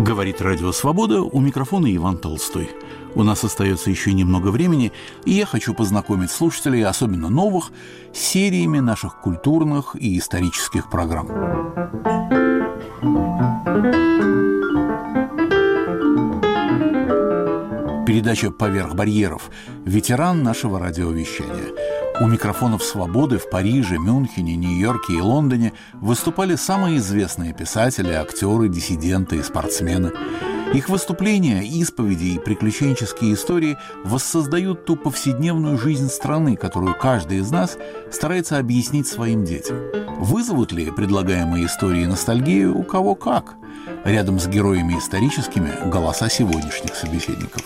Говорит Радио Свобода, у микрофона Иван Толстой. У нас остается еще немного времени, и я хочу познакомить слушателей, особенно новых, с сериями наших культурных и исторических программ. Передача «Поверх барьеров» – ветеран нашего радиовещания. У микрофонов «Свободы» в Париже, Мюнхене, Нью-Йорке и Лондоне выступали самые известные писатели, актеры, диссиденты и спортсмены. Их выступления, исповеди и приключенческие истории воссоздают ту повседневную жизнь страны, которую каждый из нас старается объяснить своим детям. Вызовут ли предлагаемые истории ностальгию у кого как? Рядом с героями историческими – голоса сегодняшних собеседников.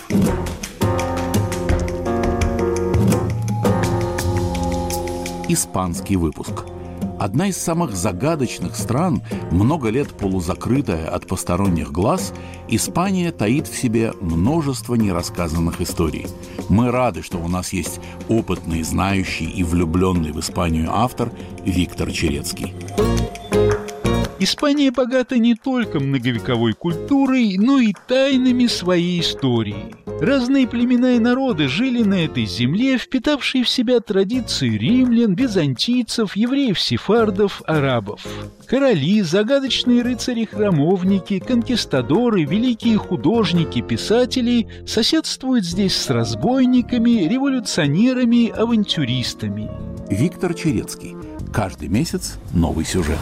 Испанский выпуск. Одна из самых загадочных стран, много лет полузакрытая от посторонних глаз, Испания таит в себе множество нерассказанных историй. Мы рады, что у нас есть опытный, знающий и влюбленный в Испанию автор Виктор Черецкий. Испания богата не только многовековой культурой, но и тайнами своей истории. Разные племена и народы жили на этой земле, впитавшие в себя традиции римлян, византийцев, евреев-сефардов, арабов. Короли, загадочные рыцари-храмовники, конкистадоры, великие художники, писатели соседствуют здесь с разбойниками, революционерами, авантюристами. Виктор Черецкий. Каждый месяц новый сюжет.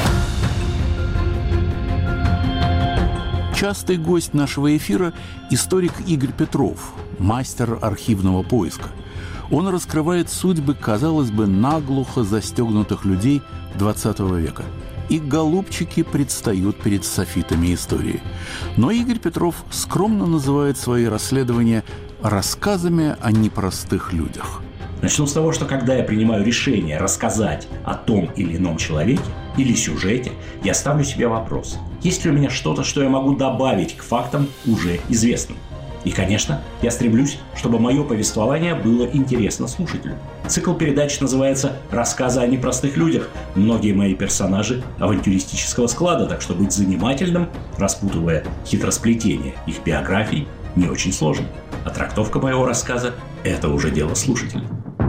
Частый гость нашего эфира – историк Игорь Петров, мастер архивного поиска. Он раскрывает судьбы, казалось бы, наглухо застегнутых людей XX века. И голубчики предстают перед софитами истории. Но Игорь Петров скромно называет свои расследования рассказами о непростых людях. Начну с того, что когда я принимаю решение рассказать о том или ином человеке или сюжете, я ставлю себе вопрос: есть ли у меня что-то, что я могу добавить к фактам уже известным? И, конечно, я стремлюсь, чтобы мое повествование было интересно слушателю. Цикл передач называется «Рассказы о непростых людях». Многие мои персонажи авантюристического склада, так что быть занимательным, распутывая хитросплетение их биографий, не очень сложно. А трактовка моего рассказа – это уже дело слушателя.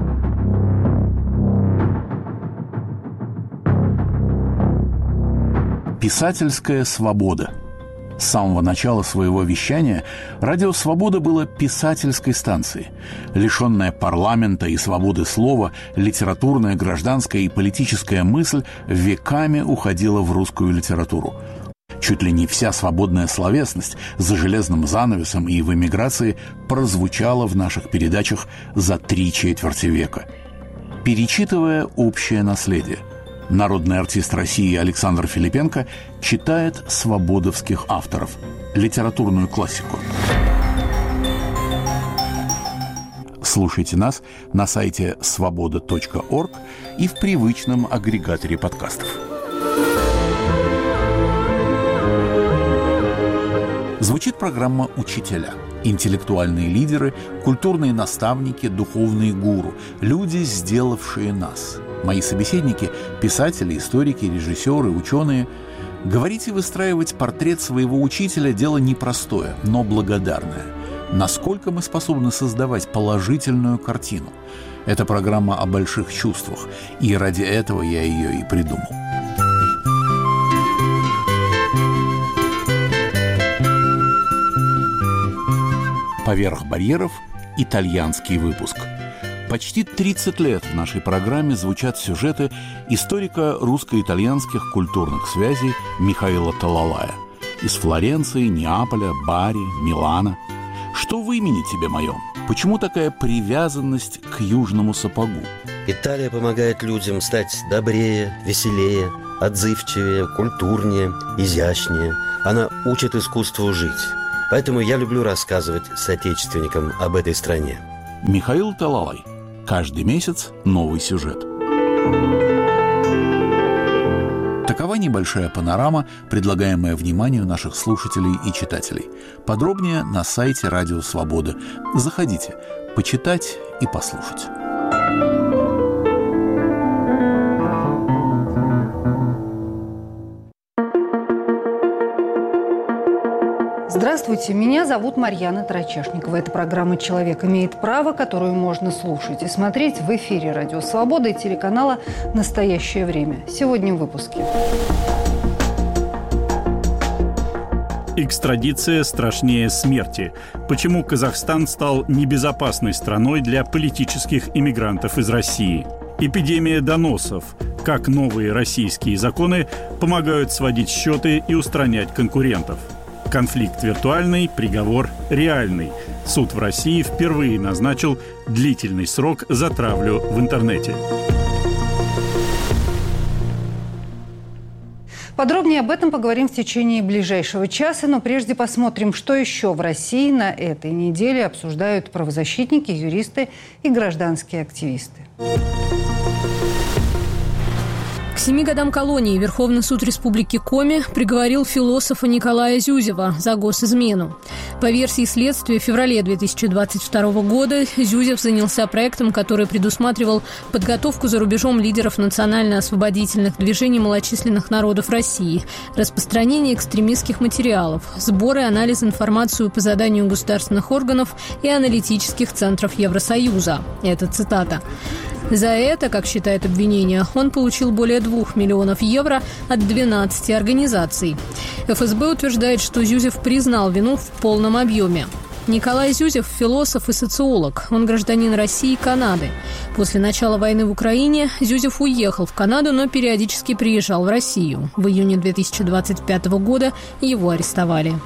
Писательская свобода. С самого начала своего вещания Радио Свобода было писательской станцией. Лишенная парламента и свободы слова, литературная, гражданская и политическая мысль веками уходила в русскую литературу. Чуть ли не вся свободная словесность за железным занавесом и в эмиграции прозвучала в наших передачах за 3/4 века. Перечитывая общее наследие, народный артист России Александр Филипенко читает свободовских авторов, литературную классику. Слушайте нас на сайте svoboda.org и в привычном агрегаторе подкастов. Звучит программа «Учителя». Интеллектуальные лидеры, культурные наставники, духовные гуру, люди, сделавшие нас. Мои собеседники – писатели, историки, режиссеры, ученые. Говорить и выстраивать портрет своего учителя – дело непростое, но благодарное. Насколько мы способны создавать положительную картину? Это программа о больших чувствах, и ради этого я ее и придумал. «Поверх барьеров» – итальянский выпуск. Почти 30 лет в нашей программе звучат сюжеты историка русско-итальянских культурных связей Михаила Талалая. Из Флоренции, Неаполя, Бари, Милана. Что в имени тебе моем? Почему такая привязанность к южному сапогу? Италия помогает людям стать добрее, веселее, отзывчивее, культурнее, изящнее. Она учит искусству жить. Поэтому я люблю рассказывать соотечественникам об этой стране. Михаил Талалай. Каждый месяц новый сюжет. Такова небольшая панорама, предлагаемая вниманию наших слушателей и читателей. Подробнее на сайте Радио Свобода. Заходите, почитать и послушать. Здравствуйте, меня зовут Марьяна Тарачешникова. Это программа «Человек имеет право», которую можно слушать и смотреть в эфире «Радио Свобода» и телеканала «Настоящее время». Сегодня в выпуске. Экстрадиция страшнее смерти. Почему Казахстан стал небезопасной страной для политических иммигрантов из России? Эпидемия доносов. Как новые российские законы помогают сводить счеты и устранять конкурентов? Конфликт виртуальный, приговор реальный. Суд в России впервые назначил длительный срок за травлю в интернете. Подробнее об этом поговорим в течение ближайшего часа, но прежде посмотрим, что еще в России на этой неделе обсуждают правозащитники, юристы и гражданские активисты. К 7 годам колонии Верховный суд Республики Коми приговорил философа Николая Зюзева за госизмену. По версии следствия, в феврале 2022 года Зюзев занялся проектом, который предусматривал подготовку за рубежом лидеров национально-освободительных движений малочисленных народов России, распространение экстремистских материалов, сбор и анализ информации по заданию государственных органов и аналитических центров Евросоюза. Это цитата. За это, как считает обвинение, он получил более 2 миллионов евро от 12 организаций. ФСБ утверждает, что Зюзев признал вину в полном объеме. Николай Зюзев – философ и социолог. Он гражданин России и Канады. После начала войны в Украине Зюзев уехал в Канаду, но периодически приезжал в Россию. В июне 2025 года его арестовали.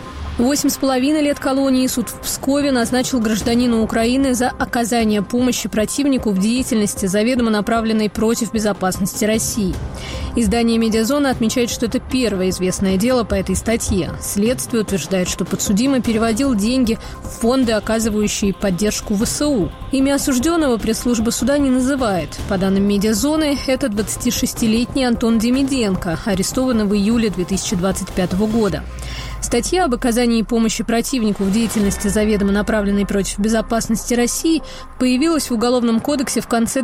8,5 лет колонии суд в Пскове назначил гражданину Украины за оказание помощи противнику в деятельности, заведомо направленной против безопасности России. Издание «Медиазона» отмечает, что это первое известное дело по этой статье. Следствие утверждает, что подсудимый переводил деньги в фонды, оказывающие поддержку ВСУ. Имя осужденного пресс-служба суда не называет. По данным «Медиазоны», это 26-летний Антон Демиденко, арестованный в июле 2025 года. Статья об оказании помощи противнику в деятельности, заведомо направленной против безопасности России, появилась в Уголовном кодексе в конце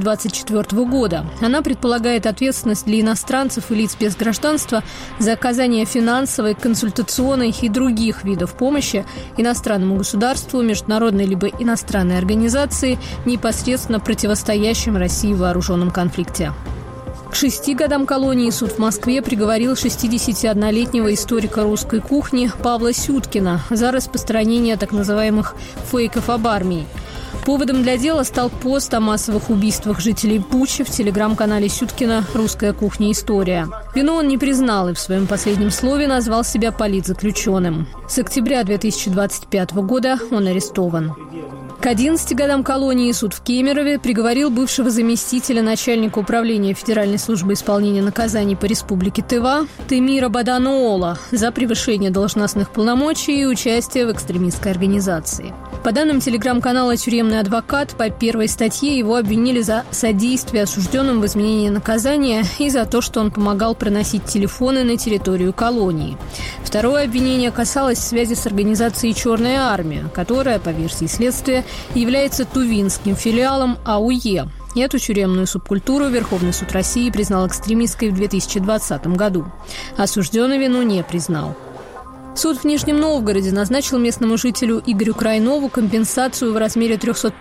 2024 года. Она предполагает ответственность для иностранцев и лиц без гражданства за оказание финансовой, консультационной и других видов помощи иностранному государству, международной либо иностранной организации, непосредственно противостоящим России в вооруженном конфликте. К 6 годам колонии суд в Москве приговорил 61-летнего историка русской кухни Павла Сюткина за распространение так называемых фейков об армии. Поводом для дела стал пост о массовых убийствах жителей Бучи в телеграм-канале Сюткина «Русская кухня. История». Вину он не признал и в своем последнем слове назвал себя политзаключенным. С октября 2025 года он арестован. К 11 годам колонии суд в Кемерове приговорил бывшего заместителя начальника управления Федеральной службы исполнения наказаний по республике Тыва Темира Баданоола за превышение должностных полномочий и участие в экстремистской организации. По данным телеграм-канала «Тюремный адвокат», по первой статье его обвинили за содействие осужденным в изменении наказания и за то, что он помогал проносить телефоны на территорию колонии. Второе обвинение касалось связи с организацией «Черная армия», которая, по версии следствия, является тувинским филиалом АУЕ. Эту тюремную субкультуру Верховный суд России признал экстремистской в 2020 году. Осужденный вину не признал. Суд в Нижнем Новгороде назначил местному жителю Игорю Крайнову компенсацию в размере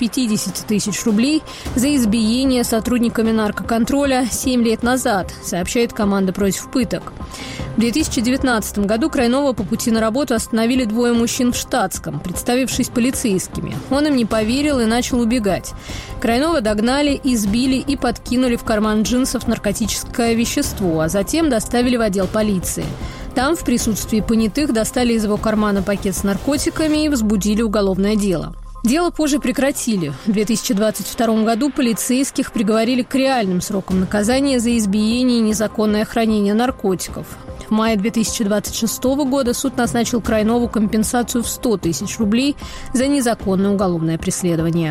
350 тысяч рублей за избиение сотрудниками наркоконтроля 7 лет назад, сообщает команда «Против пыток». В 2019 году Крайнова по пути на работу остановили 2 мужчин в штатском, представившись полицейскими. Он им не поверил и начал убегать. Крайнова догнали, избили и подкинули в карман джинсов наркотическое вещество, а затем доставили в отдел полиции. Там в присутствии понятых достали из его кармана пакет с наркотиками и возбудили уголовное дело. Дело позже прекратили. В 2022 году полицейских приговорили к реальным срокам наказания за избиение и незаконное хранение наркотиков. В мае 2026 года суд назначил Крайнову компенсацию в 100 тысяч рублей за незаконное уголовное преследование.